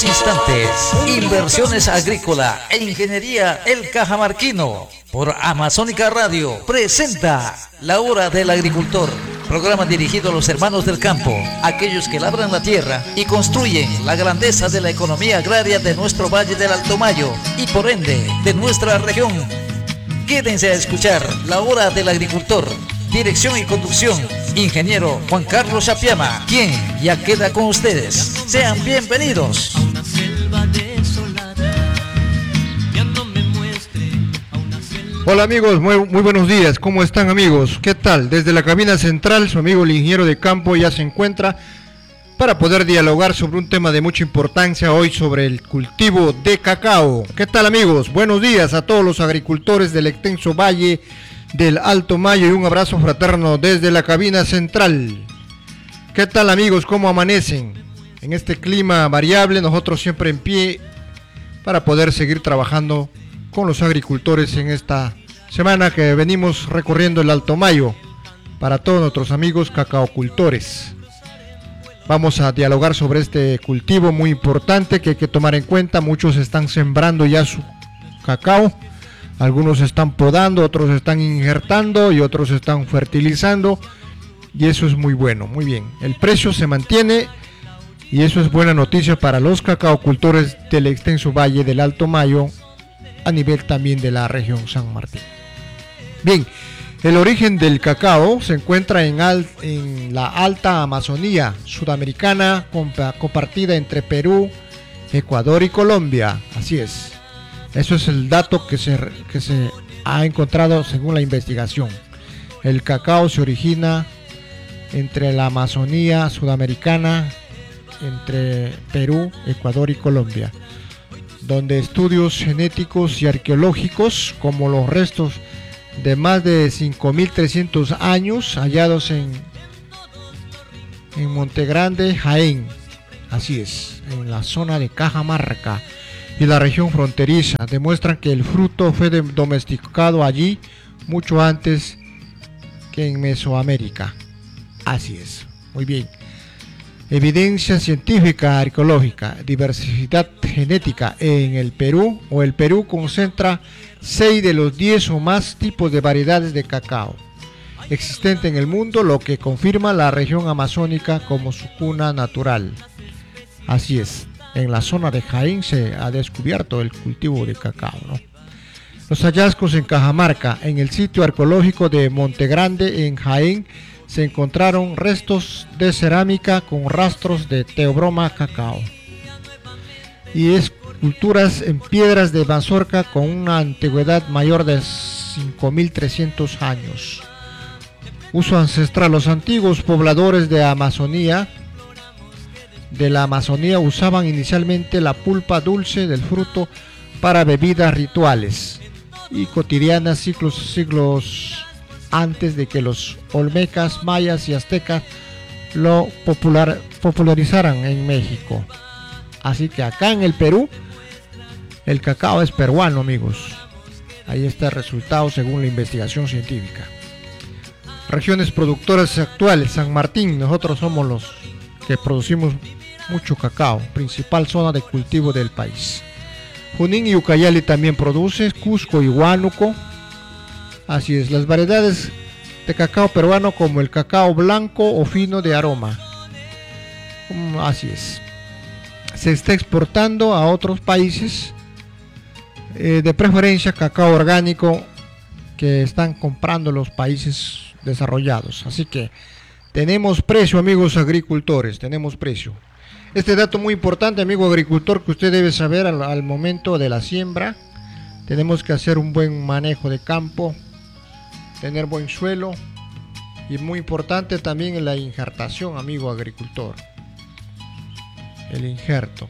instantes. Inversiones agrícola e ingeniería El Cajamarquino. Por Amazónica Radio presenta La Hora del Agricultor. Programa dirigido a los hermanos del campo, aquellos que labran la tierra y construyen la grandeza de la economía agraria de nuestro Valle del Alto Mayo y por ende de nuestra región. Quédense a escuchar La Hora del Agricultor. Dirección y conducción, ingeniero Juan Carlos Chapiama, quien ya queda con ustedes. Sean bienvenidos. Hola amigos, muy buenos días. ¿Cómo están amigos? ¿Qué tal? Desde la cabina central, su amigo el ingeniero de campo ya se encuentra para poder dialogar sobre un tema de mucha importancia hoy sobre el cultivo de cacao. ¿Qué tal amigos? Buenos días a todos los agricultores del extenso Valle del Alto Mayo y un abrazo fraterno desde la cabina central. ¿Qué tal amigos? ¿Cómo amanecen? En este clima variable, nosotros siempre en pie para poder seguir trabajando con los agricultores en esta semana que venimos recorriendo el Alto Mayo para todos nuestros amigos cacaocultores. Vamos a dialogar sobre este cultivo muy importante que hay que tomar en cuenta. Muchos están sembrando ya su cacao. Algunos están podando, otros están injertando y otros están fertilizando. Y eso es muy bueno, muy bien. El precio se mantiene y eso es buena noticia para los cacaocultores del extenso Valle del Alto Mayo, a nivel también de la región San Martín. Bien, el origen del cacao se encuentra en la alta Amazonía sudamericana, compartida entre Perú, Ecuador y Colombia. Así es. Eso es el dato que se ha encontrado según la investigación. El cacao se origina entre la Amazonía sudamericana, entre Perú, Ecuador y Colombia, donde estudios genéticos y arqueológicos, como los restos de más de 5.300 años hallados en Montegrande, Jaén, así es, en la zona de Cajamarca y la región fronteriza, demuestran que el fruto fue domesticado allí mucho antes que en Mesoamérica. Así es, muy bien. Evidencia científica arqueológica, diversidad genética en el Perú, el Perú concentra 6 de los 10 o más tipos de variedades de cacao existentes en el mundo, lo que confirma la región amazónica como su cuna natural. Así es. En la zona de Jaén se ha descubierto el cultivo de cacao, ¿no? Los hallazgos en Cajamarca, en el sitio arqueológico de Montegrande, en Jaén, se encontraron restos de cerámica con rastros de Theobroma cacao y esculturas en piedras de mazorca con una antigüedad mayor de 5.300 años. Uso ancestral. Los antiguos pobladores de la Amazonía usaban inicialmente la pulpa dulce del fruto para bebidas rituales y cotidianas siglos antes de que los olmecas, mayas y aztecas lo popularizaran en México. Así que acá en el Perú, el cacao es peruano, amigos. Ahí está el resultado según la investigación científica. Regiones productoras actuales. San Martín, nosotros somos los que producimos mucho cacao, principal zona de cultivo del país. Junín y Ucayali también produce, Cusco y Huánuco. Así es, las variedades de cacao peruano como el cacao blanco o fino de aroma. Así es. Se está exportando a otros países, de preferencia cacao orgánico que están comprando los países desarrollados. Así que tenemos precio, amigos agricultores, tenemos precio. Este dato muy importante, amigo agricultor, que usted debe saber al momento de la siembra. Tenemos que hacer un buen manejo de campo, tener buen suelo y muy importante también la injertación, amigo agricultor. El injerto.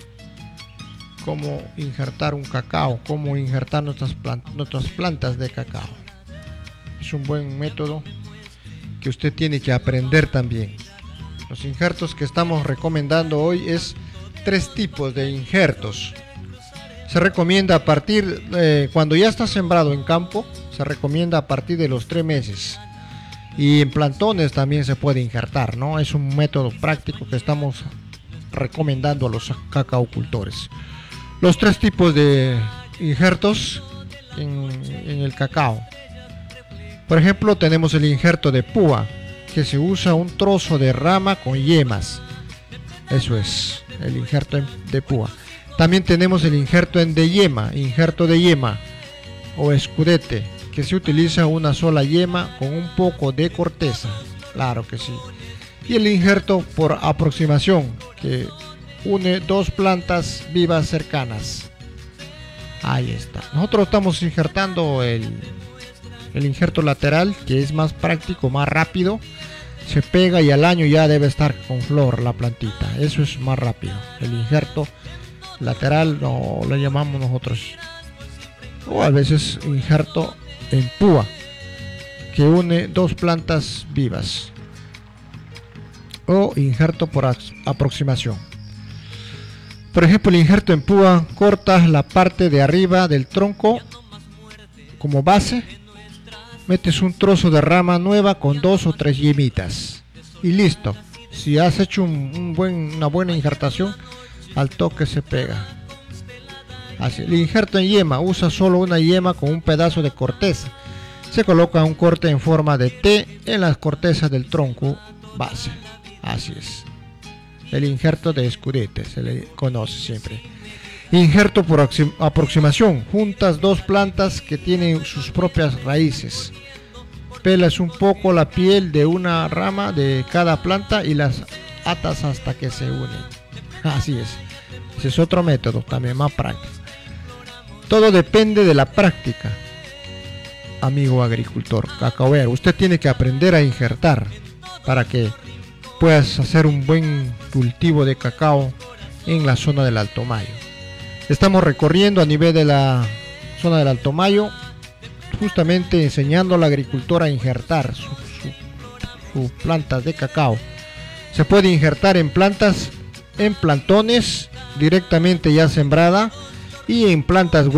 Cómo injertar un cacao, cómo injertar nuestras plantas de cacao. Es un buen método que usted tiene que aprender también. Los injertos que estamos recomendando hoy es 3 tipos de injertos. Se recomienda a partir, cuando ya está sembrado en campo, se recomienda a partir de los 3 meses. Y en plantones también se puede injertar, ¿no? Es un método práctico que estamos recomendando a los cacaocultores. Los 3 tipos de injertos en el cacao. Por ejemplo, tenemos el injerto de púa, que se usa un trozo de rama con yemas. Eso es el injerto de púa. También tenemos el injerto injerto de yema o escudete, que se utiliza una sola yema con un poco de corteza. Claro que sí. Y el injerto por aproximación, que une 2 plantas vivas cercanas. Ahí está. Nosotros estamos injertando el injerto lateral, que es más práctico, más rápido. Se pega y al año ya debe estar con flor la plantita. Eso es más rápido. El injerto lateral no lo llamamos nosotros, o a veces injerto en púa, que une 2 plantas vivas, o injerto por aproximación. Por ejemplo, el injerto en púa, cortas la parte de arriba del tronco como base, metes un trozo de rama nueva con 2 o 3 yemitas y listo. Si has hecho una buena injertación, al toque se pega. Así. El injerto en yema, usa solo una yema con un pedazo de corteza. Se coloca un corte en forma de T en las cortezas del tronco base. Así es. El injerto de escudete se le conoce siempre. Injerto por aproximación. Juntas 2 plantas que tienen sus propias raíces. Pelas un poco la piel de una rama de cada planta y las atas hasta que se unen. Así es. Ese es otro método también más práctico. Todo depende de la práctica, amigo agricultor cacaoero. Usted tiene que aprender a injertar para que puedas hacer un buen cultivo de cacao en la zona del Alto Mayo. Estamos recorriendo a nivel de la zona del Alto Mayo, justamente enseñando al agricultor a injertar sus plantas de cacao. Se puede injertar en plantas, en plantones directamente ya sembrada, y en plantas